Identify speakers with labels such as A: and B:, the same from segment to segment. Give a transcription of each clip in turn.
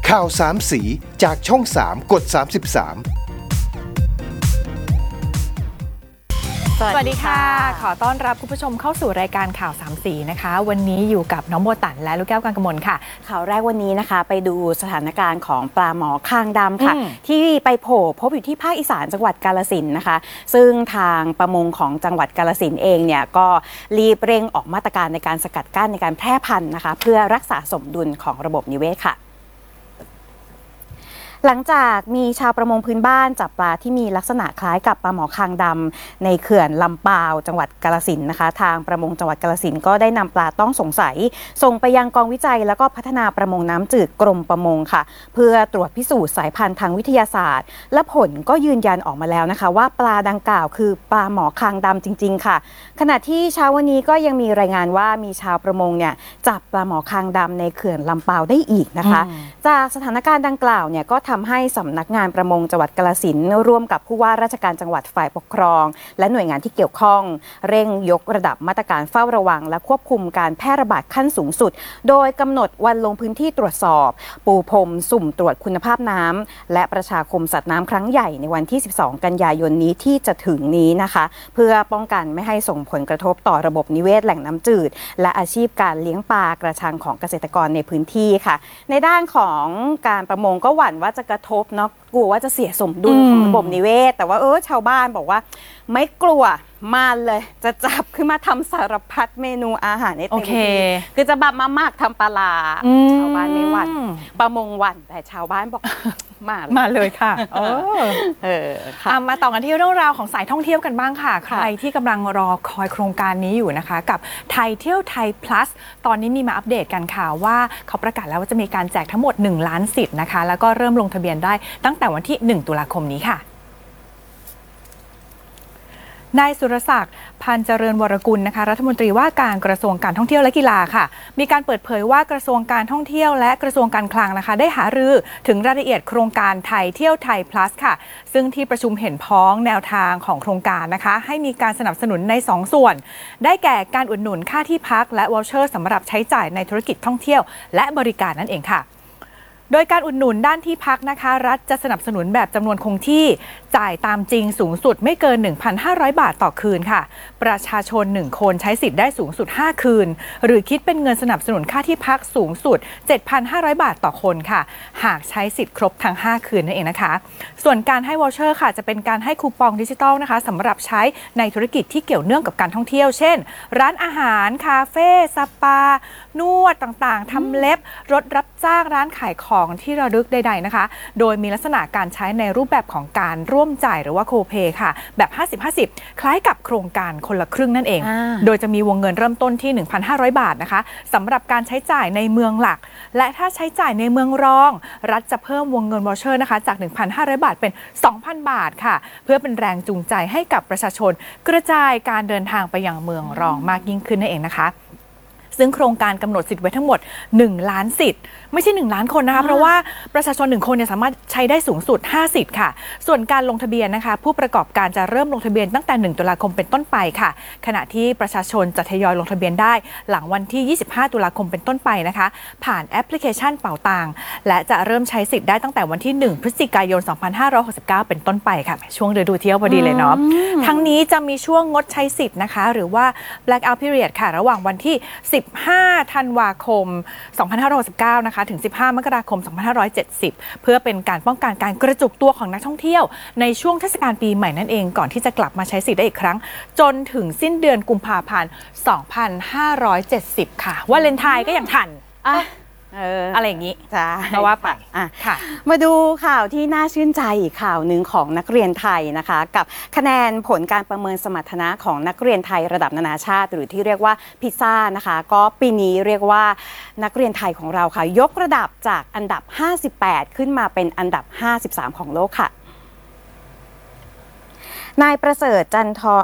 A: ข่าว3สีจากช่อง3กด33
B: สวัสดีค่ะขอต้อนรับคุณผู้ชมเข้าสู่รายการข่าว3สีนะคะวันนี้อยู่กับน้องโบตันและลูกแก้วกังกมลค่ะ
C: ข่าวแรกวันนี้นะคะไปดูสถานการณ์ของปลาหมอคางดำค่ะที่ไปโผล่พบอยู่ที่ภาคอีสานจังหวัดกาฬสินธุ์นะคะซึ่งทางประมงของจังหวัดกาฬสินธุ์เองเนี่ยก็รีบเร่งออกมาตรการในการสกัดกั้นในการแพร่พันธุ์นะคะเพื่อรักษาสมดุลของระบบนิเวศค่ะหลังจากมีชาวประมงพื้นบ้านจับปลาที่มีลักษณะคล้ายกับปลาหมอคางดำในเขื่อนลำปาวจังหวัดกาฬสินธุ์นะคะทางประมงจังหวัดกาฬสินธุ์ก็ได้นำปลาต้องสงสัยส่งไปยังกองวิจัยแล้วก็พัฒนาประมงน้ำจืดกรมประมงค่ะเพื่อตรวจพิสูจน์สายพันธุ์ทางวิทยาศาสตร์และผลก็ยืนยันออกมาแล้วนะคะว่าปลาดังกล่าวคือปลาหมอคางดำจริงๆค่ะขณะที่เช้าวันนี้ก็ยังมีรายงานว่ามีชาวประมงเนี่ยจับปลาหมอคางดำในเขื่อนลำปาวได้อีกนะคะจากสถานการณ์ดังกล่าวเนี่ยก็ทำให้สำนักงานประมงจังหวัดกาฬสินธุ์ร่วมกับผู้ว่าราชการจังหวัดฝ่ายปกครองและหน่วยงานที่เกี่ยวข้องเร่งยกระดับมาตรการเฝ้าระวังและควบคุมการแพร่ระบาดขั้นสูงสุดโดยกำหนดวันลงพื้นที่ตรวจสอบปูพรมสุ่มตรวจคุณภาพน้ำและประชาคมสัตว์น้ำครั้งใหญ่ในวันที่12กันยายนนี้ที่จะถึงนี้นะคะเพื่อป้องกันไม่ให้ส่งผลกระทบต่อระบบนิเวศแหล่งน้ำจืดและอาชีพการเลี้ยงปลากระชังของเกษตรกรในพื้นที่ค่ะในด้านของการประมงก็หวั่นว่าจะกระทบเนาะกลัวว่าจะเสียสมดุลของระบบนิเวศแต่ว่าชาวบ้านบอกว่าไม่กลัวมาเลยจะจับขึ้นมาทำสารพัดเมนูอาหารให้เต็มที่คือจะแบบมากทำปลาชาวบ้านไม่หวั่นประมงหวั่นแต่ชาวบ้านบอก
B: มาเลยค่ะมาต่อกันที่เรื่องราวของสายท่องเที่ยวกันบ้างค่ะใครที่กำลังรอคอยโครงการนี้อยู่นะคะกับไทยเที่ยวไทย plus ตอนนี้มีมาอัปเดตกันค่ะว่าเขาประกาศแล้วว่าจะมีการแจกทั้งหมด1 ล้านสิทธิ์นะคะแล้วก็เริ่มลงทะเบียนได้ตั้งแต่วันที่1 ตุลาคมนี้ค่ะนายสุรศักดิ์พันเจริญวรกุลนะคะรัฐมนตรีว่าการกระทรวงการท่องเที่ยวและกีฬาค่ะมีการเปิดเผยว่ากระทรวงการท่องเที่ยวและกระทรวงการคลังนะคะได้หารือถึงรายละเอียดโครงการไทยเที่ยวไทย plus ค่ะซึ่งที่ประชุมเห็นพ้องแนวทางของโครงการนะคะให้มีการสนับสนุนใน2 ส่วนได้แก่การอุดหนุนค่าที่พักและวอเชอร์สำหรับใช้จ่ายในธุรกิจท่องเที่ยวและบริการนั่นเองค่ะโดยการอุดหนุนด้านที่พักนะคะรัฐจะสนับสนุนแบบจำนวนคงที่จ่ายตามจริงสูงสุดไม่เกิน 1,500 บาทต่อคืนค่ะประชาชน1คนใช้สิทธิ์ได้สูงสุด5คืนหรือคิดเป็นเงินสนับสนุนค่าที่พักสูงสุด 7,500 บาทต่อคนค่ะหากใช้สิทธิ์ครบทั้ง5คืนนั่นเองนะคะส่วนการให้วอเชอร์ค่ะจะเป็นการให้คูปองดิจิทัลนะคะสำหรับใช้ในธุรกิจที่เกี่ยวเนื่องกับการท่องเที่ยวเช่นร้านอาหารคาเฟ่สปานวดต่างๆทำเล็บรถรับจ้างร้านขายของที่ระลึกใดๆนะคะโดยมีลักษณะการใช้ในรูปแบบของการร่วมจ่ายหรือว่าโคเพค่ะแบบ 50-50 คล้ายกับโครงการคนละครึ่งนั่นเองโดยจะมีวงเงินเริ่มต้นที่ 1,500 บาทนะคะสำหรับการใช้จ่ายในเมืองหลักและถ้าใช้จ่ายในเมืองรองรัฐจะเพิ่มวงเงินวอเชอร์นะคะจาก 1,500 บาทเป็น 2,000 บาทค่ะเพื่อเป็นแรงจูงใจให้กับประชาชนกระจายการเดินทางไปยังเมืองรองมากยิ่งขึ้นนั่นเองนะคะซึ่งโครงการกำหนดสิทธิ์ไว้ทั้งหมด1 ล้านสิทธิ์ไม่ใช่1 ล้านคนนะคะเพราะว่าประชาชน1คนเนี่ยสามารถใช้ได้สูงสุด5สิทธิ์ค่ะส่วนการลงทะเบียนนะคะผู้ประกอบการจะเริ่มลงทะเบียนตั้งแต่1 ตุลาคมเป็นต้นไปค่ะขณะที่ประชาชนจะทยอยลงทะเบียนได้หลังวันที่25 ตุลาคมเป็นต้นไปนะคะผ่านแอปพลิเคชันเป๋าตังและจะเริ่มใช้สิทธิ์ได้ตั้งแต่วันที่1 พฤศจิกายน 2569 เป็นต้นไปค่ะช่วงฤดูเที่ยวพอดีเลยเนาะทั้งนี้จะมีช่วงงดใช้สิทธิ์นะคะหรือว่า blackout period ค่ะระหว่างวันที่15 ธันวาคม 2569 นะคะถึง 15 มกราคม 2570 เพื่อเป็นการป้องกันการกระจุกตัวของนักท่องเที่ยวในช่วงเทศกาลปีใหม่นั่นเองก่อนที่จะกลับมาใช้สิทธิ์ได้อีกครั้งจนถึงสิ้นเดือนกุมภาพันธ์ 2570 ค่ะวาเลนไทน์ก็ยังทันอะไรอย่างนี้จ้าเพราะว่าไปค่ะ
C: มาดูข่าวที่น่าชื่นใจอีกข่าวหนึ่งของนักเรียนไทยนะคะกับคะแนนผลการประเมินสมรรถนะของนักเรียนไทยระดับนานาชาติหรือที่เรียกว่าพิซซ่านะคะก็ปีนี้เรียกว่านักเรียนไทยของเราค่ะยกระดับจากอันดับ58ขึ้นมาเป็นอันดับ53ของโลกค่ะนายประเสริฐ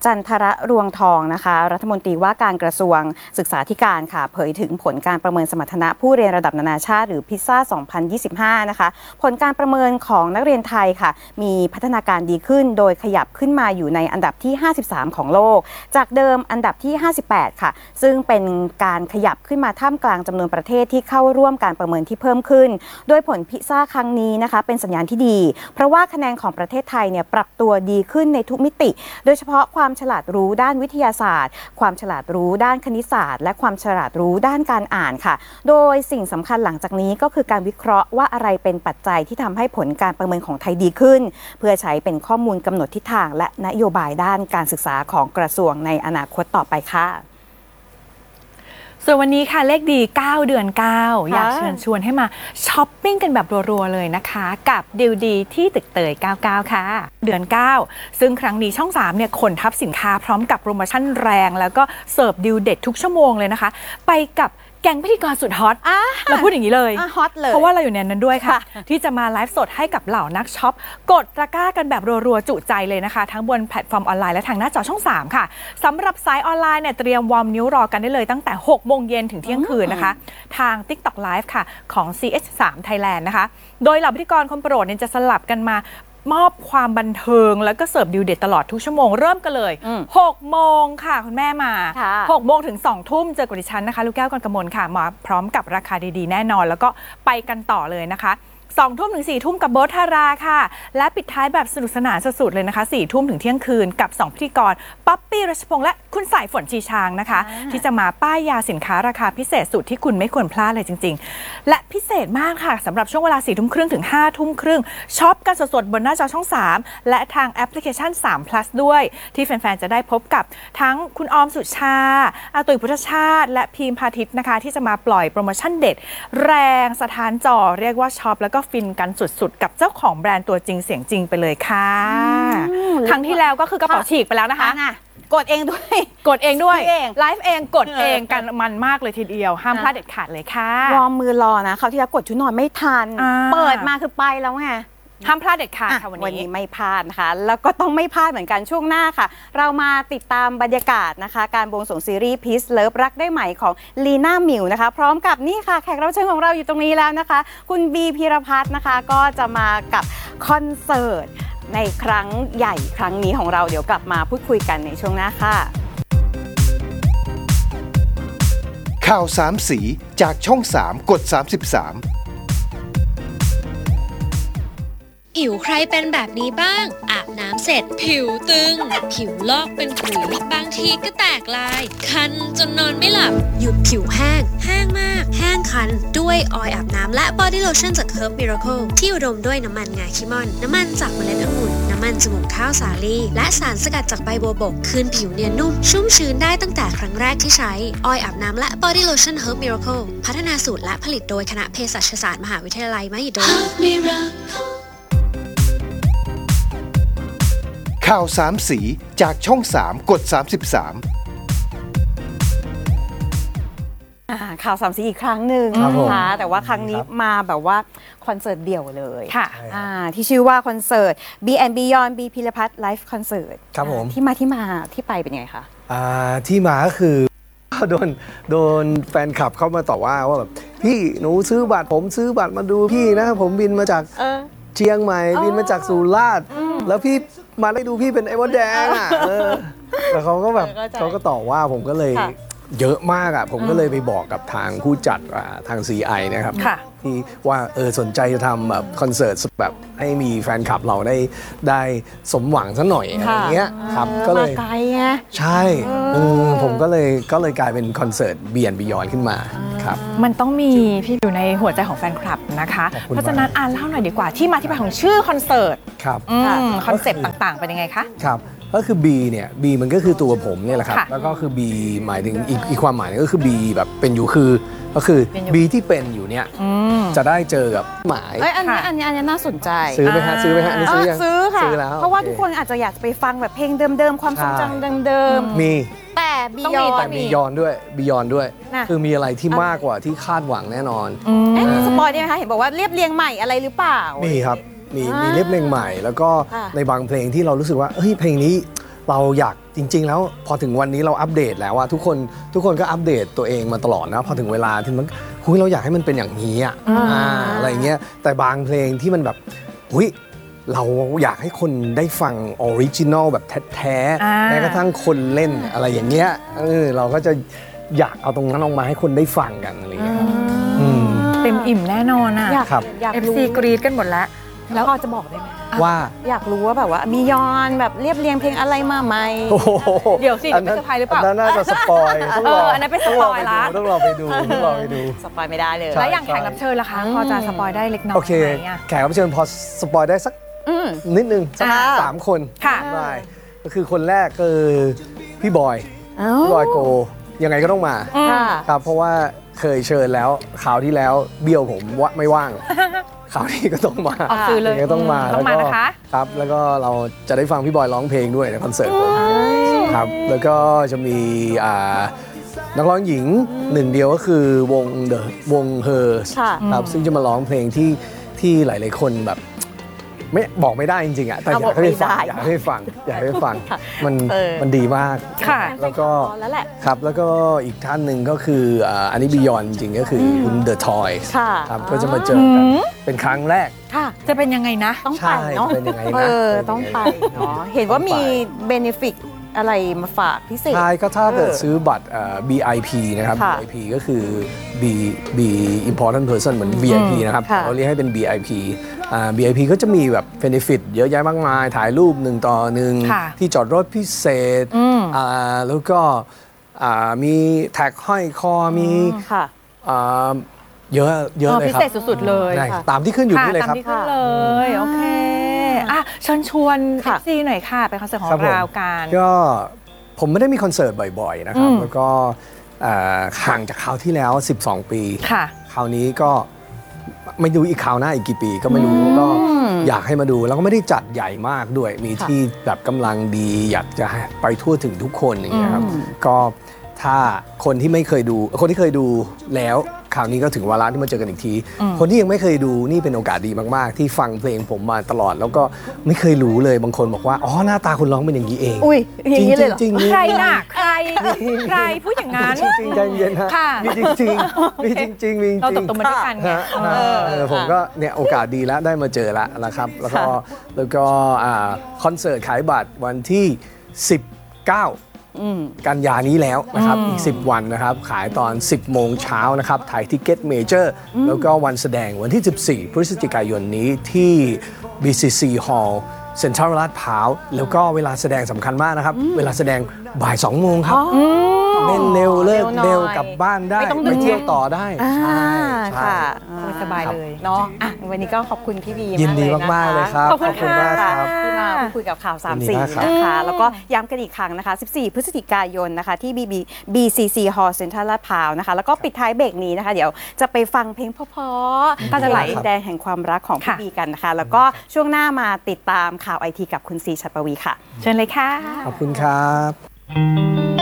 C: จันทรรวงทองนะคะรัฐมนตรีว่าการกระทรวงศึกษาธิการค่ะเผยถึงผลการประเมินสมรรถนะผู้เรียนระดับนานาชาติหรือพิซซ่า 2025 นะคะผลการประเมินของนักเรียนไทยค่ะมีพัฒนาการดีขึ้นโดยขยับขึ้นมาอยู่ในอันดับที่ 53 ของโลกจากเดิมอันดับที่ 58 ค่ะซึ่งเป็นการขยับขึ้นมาท่ามกลางจำนวนประเทศที่เข้าร่วมการประเมินที่เพิ่มขึ้นโดยผลพิซซ่าครั้งนี้นะคะเป็นสัญญาณที่ดีเพราะว่าคะแนนของประเทศไทยเนี่ยปรับตัวดีขึ้นในทุกมิติโดยเฉพาะความฉลาดรู้ด้านวิทยาศาสตร์ความฉลาดรู้ด้านคณิตศาสตร์และความฉลาดรู้ด้านการอ่านค่ะโดยสิ่งสำคัญหลังจากนี้ก็คือการวิเคราะห์ว่าอะไรเป็นปัจจัยที่ทำให้ผลการประเมินของไทยดีขึ้นเพื่อใช้เป็นข้อมูลกำหนดทิศทางและนโยบายด้านการศึกษาของกระทรวงในอนาคตต่อไปค่ะ
B: ส่วนวันนี้ค่ะเลขดี9 เดือน 9อยากเชิญชวนให้มาช้อปปิ้งกันแบบรัวๆเลยนะคะกับดิวดีที่ตึกเตย99ค่ะเดือน 9ซึ่งครั้งนี้ช่อง3เนี่ยขนทับสินค้าพร้อมกับโปรโมชั่นแรงแล้วก็เสิร์ฟดิวเด็ดทุกชั่วโมงเลยนะคะไปกับแก๊งพิธีกรสุดฮอตเราพูดอย่างนี้เลย
C: ฮอตเลย
B: เพราะว่าเราอยู่ในนั้นด้วยค่ะที่จะมาไลฟ์สดให้กับเหล่านักช็อปกดตะกร้ากันแบบรัวๆจุใจเลยนะคะทั้งบนแพลตฟอร์มออนไลน์และทางหน้าจอช่อง3ค่ะสำหรับสายออนไลน์เนี่ยเตรียมวอร์มนิ้วรอกันได้เลยตั้งแต่6 โมงเย็นถึงเที่ยงคืนนะคะทาง TikTok Live ค่ะของ CH3 Thailand นะคะโดยเหล่าพิธีกรคนโปรดเนี่ยจะสลับกันมามอบความบันเทิงแล้วก็เสิร์ฟดิวเด็ดตลอดทุกชั่วโมงเริ่มกันเลย6 โมงค่ะคุณแม่มา6 โมงถึง 2 ทุ่มเจอกับดิฉันนะคะลูกแก้วกรกมลค่ะมาพร้อมกับราคาดีๆแน่นอนแล้วก็ไปกันต่อเลยนะคะ2 ทุ่มถึง 4 ทุ่มกับโบ๊ทธาราค่ะและปิดท้ายแบบสนุกสนานสุดๆเลยนะคะ4 ทุ่มถึงเที่ยงคืนกับ2พิธีกรป๊อปปี้รัชพงษ์และคุณสายฝนชีช้างนะคะที่จะมาป้ายยาสินค้าราคาพิเศษสุดที่คุณไม่ควรพลาดเลยจริงๆและพิเศษมากค่ะสำหรับช่วงเวลา 4 ทุ่มครึ่งถึง 5 ทุ่มครึ่งช็อปกันสดๆบนหน้าจอช่อง3และทางแอปพลิเคชัน3 plus ด้วยที่แฟนๆจะได้พบกับทั้งคุณออมสุชาอาตุ๋ยพุทธชาติและพีมพาทิตนะคะที่จะมาปล่อยโปรโมชั่นเด็ดแรงสถานจอเรียกว่าช็อปแล้วก็ฟินกันสุดๆกับเจ้าของแบรนด์ตัวจริงเสียงจริงไปเลยค่ะครั้งที่แล้วก็คือกระเป๋าฉีกไปแล้วนะคะ
C: กดเองด้วย
B: ไลฟ์เองกดเองกันมันมากเลยทีเดียวห้ามพลาดเด็ดขาดเลยค่ะ
C: วอร์มมือรอนะเขาที่แล้วกดชุดนอนไม่ทันเปิดมาคือไปแล้วไง
B: ห้ามพลาดเด็ดขาดค่ะวัน
C: นี้ไม่พลาดนะคะแล้วก็ต้องไม่พลาดเหมือนกันช่วงหน้าค่ะเรามาติดตามบรรยากาศนะคะการบวงสรวงซีรีส์ Peace Love รักได้ใหม่ของลีน่าหมิวนะคะพร้อมกับนี่ค่ะแขกรับเชิญของเราอยู่ตรงนี้แล้วนะคะคุณบีพีรพัฒน์นะคะก็จะมากับคอนเสิร์ตในครั้งใหญ่ครั้งนี้ของเราเดี๋ยวกลับมาพูดคุยกันในช่วงหน้าค่ะ
A: ข่าว3 สีจากช่อง3กด33
D: ผิวใครเป็นแบบนี้บ้างอาบน้ำเสร็จผิวตึงผิวลอกเป็นขุยบางทีก็แตกลายคันจนนอนไม่หลับหยุดผิวแห้งมากแห้งคันด้วยออยล์อาบน้ำและบอดี้โลชั่นจาก Herb Miracle ที่อุดมด้วยน้ำมันงาคิมอนน้ำมันจากเมล็ดองุ่นน้ำมันจมูกข้าวสาลี่และสารสกัดจากใบบัวบกคืนผิวเนียนนุ่มชุ่มชื้นได้ตั้งแต่ครั้งแรกที่ใช้ออยล์อาบน้ำและบอดี้โลชั่น Herb Miracle พัฒนาสูตรและผลิตโดยคณะเภสัชศาสตร์มหาวิทยาลัยมหิดล
A: ข่าว3 สีจากช่อง3กด33
C: ข่าว3 สีอีกครั้งหนึ่งนะคะแต่ว่าครั้งนี้มาแบบว่าคอนเสิร์ตเดี่ยวเลย
B: ค่ะ
C: ที่ชื่อว่าคอนเสิร์ต B&Beyond บีพีรพัฒน์ไลฟ์คอนเสิร์ต
E: ครับผม
C: ที่มาที่ไปเป็นไงคะ
E: ที่มาก็คือโดนแฟนคลับเข้ามาต่อว่าแบบพี่หนูซื้อบัตรผมซื้อบัตรมาดูพี่นะผมบินมาจากเชียงใหม่บินมาจากสุราษฎร์แล้วพี่มาได้ดูพี่เป็นไอ้มดแดงแล้วเขาก็แบบเขาก็ต่อว่าผมก็เลยเยอะมากผมก็เลยไปบอกกับทางผู้จัดทาง CI นะครับที่ว่าสนใจจะทำแบบคอนเสิร์ตแบบให้มีแฟนคลับเราได้สมหวังซะหน่อยอะไรเงี้ยครับก็เลย
C: ไกลไง
E: ใช่ผมก็เลยกลายเป็นคอนเสิร์ตBeyondขึ้นมาครับ
B: มันต้องมีพี่อยู่ในหัวใจของแฟนคลับนะคะเพราะฉะนั้นเล่าหน่อยดีกว่าที่มาที่ไปของชื่อคอนเสิร์ต
E: ครับ
B: คอนเซ็ปต์ต่างๆเป็นยังไงคะ
E: ครับก็คือ B เนี่ย B มันก็คือตัวผมเนี่ยแหละครับแล้วก็คือ B หมายถึงอีกความหมายนึงก็คือ B แบบเป็นอยู่ก็คือ B ที่เป็นอยู่เนี่ยจะได้เจอกับหมาย
C: อันนี้น่าสนใจ
E: ซื้อไหมฮะอันนี้
C: ซื้อค่ะ
E: ซื้อแล้ว
C: เพราะว่าทุกคนอาจจะอยากไปฟังแบบเพลงเดิมๆความทรงจำเดิม
E: มี
C: แต่
E: Beyond ด้วยคือมีอะไรที่มากกว่าที่คาดหวังแน่นอน
C: สปอยได้ไหมคะเห็นบอกว่าเรียบเรียงใหม่อะไรหรือเปล่า
E: มีครับมีเรียบเรียงใหม่แล้วก็ในบางเพลงที่เรารู้สึกว่าเฮ้ยเพลงนี้เราอยากจริง ๆ แล้วพอถึงวันนี้เราอัปเดตแล้วว่าทุกคนก็อัปเดตตัวเองมาตลอดนะพอถึงเวลาที่มันเราอยากให้มันเป็นอย่างนี้อะไรเงี้ยแต่บางเพลงที่มันแบบเราอยากให้คนได้ฟังออริจินอลแบบแท้ๆแม้กระทั่งคนเล่นอะไรอย่างเงี้ยเราก็จะอยากเอาตรงนั้นออกมาให้คนได้ฟังกันอะไรเงี้ย
B: เต็มอิ่มแน่นอนอ่ะ
C: อยากรู้
B: FC กรี๊ดกันหมดแล้วแล้วพอจะบอกได้ไหม
E: ว่า
C: อยากรู้ว่าแบบว่าบียอนแบบเรียบเรียงเพลงอะไรมาไหม
B: เดี๋ยวสิจะเป็นเซอร์ไพรส์หรือเปล่า
E: อันนั้นน่าจะสปอย
B: อันนั้นเป็นสปอยละ
E: ต้องรอไปดู
C: สปอยไม่ได้เลย
B: แล้วอย่างแขกรับเชิญล่ะคะพอจะสปอยได้เล็กน้อย
E: โอเคแขกรับเชิญพอสปอยได้สักนิดนึงสัก3 คนได้ก็คือคนแรกคือพี่บอยโกยังไงก็ต้องมาครับเพราะว่าเคยเชิญแล้วคราวที่แล้วเบี้ยวผมว่าไม่ว่างคราวนี้ก็ต้องมา
B: ออกสื่อเลย
E: ก็ต้องมา
B: นะคะ
E: ครับแล้วก็เราจะได้ฟังพี่บอยร้องเพลงด้วยในคอนเสิร์ตผมครับแล้วก็จะมีนักร้องหญิงหนึ่งเดียวก็คือวงเฮอร์ครับซึ่งจะมาร้องเพลงที่หลายๆคนแบบไม่บอกไม่ได้จริงๆอ่ะแต่อยากให้ฟังมันดีมากแล้วก็ครับแล้วก็อีกท่านหนึ่งก็คืออันนี้บียอนจริงๆก็คือคุณเดอะทอยครับก็จะมาเจอกันเป็นครั้งแรก
B: จะเป็นยังไงนะ
C: ต้องไปเนาะต้องไปเนาะเห็นว่ามีเบเนฟิตอะไรมาฝากพิเศษ
E: ใช่ก็ถ้าเกิดซื้อบัตรBIP นะครับ BIP ก็คือ B important person เหมือน VIP นะครับเราเรียกให้เป็น BIP BIP ก็จะมีแบบ benefit เยอะแยะมากมายถ่ายรูป1 ต่อ 1ที่จอดรถพิเศษแล้วก็มีแท็กห้อยคอมีเยอะเลยครับ
B: พิเศษสุดๆเลย
E: ตามที่ขึ้นอยู่นี่เลยครับ
B: ตามที่ขึ้นเลยโอเคเชิญชวน FC หน่อยค่ะไปคอนเสิร์ตของเรากัน
E: ก็ผมไม่ได้มีคอนเสิร์ตบ่อยๆนะครับแล้วก็ห่างจากคราวที่แล้ว12 ปีคราวนี้ก็ไม่รู้อีกคราวหน้าอีกกี่ปีก็ไม่รู้ก็อยากให้มาดูแล้วก็ไม่ได้จัดใหญ่มากด้วยมีที่แบบกำลังดีอยากจะไปทั่วถึงทุกคนอย่างเงี้ยครับก็ถ้าคนที่ไม่เคยดูคนที่เคยดูแล้วคราวนี้ก็ถึงวาระที่มาเจอกันอีกทีคนที่ยังไม่เคยดูนี่เป็นโอกาสดีมากๆที่ฟังเพลงผมมาตลอดแล้วก็ไม่เคยรู้เลยบางคนบอกว่าอ๋อหน้าตาคุณร้องเป็นอย่างนี้เอง
C: จริงๆ
E: จริง
B: ใครน่ะใครพูดอย่างนั้น
E: จริงๆใจเย็นฮะมีจริงๆมีจริงๆ
B: เราตบมาด้วยกัน
E: ผมก็เนี่ยโอกาสดีแล้วได้มาเจอแล้วนะครับแล้วก็คอนเสิร์ตขายบัตรวันที่19กันยานี้แล้วนะครับอีก10 วันนะครับขายตอน 10 โมงเช้านะครับถ่ายทิเก็ตเมเจอร์แล้วก็วันแสดงวันที่ 14 พฤศจิกายนนี้ที่ BCC Hall เซ็นทรัลลาดพร้าวแล้วก็เวลาแสดงสำคัญมากนะครับเวลาแสดงบ่าย 2 โมงครับเล่นเร็วเลิกเร็วกลับบ้านได้ไปเที่ยวต่อได้ใช่
C: ค่ะ
B: สบายเลย
C: เนาะวันนี้ก็ขอบคุณพี่บี
E: ยินดีมากๆเลยครับ
B: ขอบคุณมาก
C: ครับที่มาคุยกับข่าว3 สีนะคะแล้วก็ย้ำกันอีกครั้งนะคะ14 พฤศจิกายนนะคะที่ BCC Hall เซ็นทรัลลาดพร้าวนะคะแล้วก็ปิดท้ายเบรกนี้นะคะเดี๋ยวจะไปฟังเพลงเพราะๆก็จะไหลแดงแห่งความรักของพี่บีกันนะคะแล้วก็ช่วงหน้ามาติดตามข่าวไอทีกับคุณซีชัดปวีค่ะ
B: เชิญเลยค่ะ
E: ขอบคุณครับ